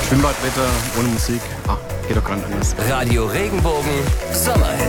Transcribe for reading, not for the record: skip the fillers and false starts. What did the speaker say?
Schwimmbadwetter ohne Musik. Geht doch gar nicht anders. Radio Regenbogen Sommerhit.